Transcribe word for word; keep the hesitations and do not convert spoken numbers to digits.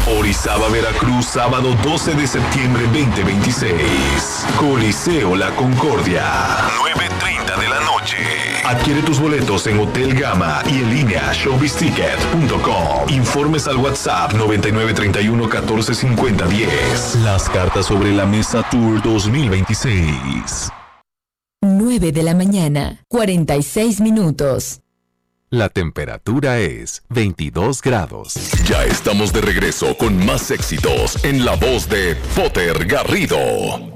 Orizaba, Veracruz, sábado doce de septiembre veinte veintiséis. Coliseo La Concordia, nueve treinta de la noche. Adquiere tus boletos en Hotel Gama y en línea showbiz ticket punto com. Informes al WhatsApp noventa y nueve treinta y uno catorce cincuenta diez. Las cartas sobre la mesa Tour dos mil veintiséis. nueve de la mañana, cuarenta y seis minutos. La temperatura es veintidós grados. Ya estamos de regreso con más éxitos en la voz de Potter Garrido.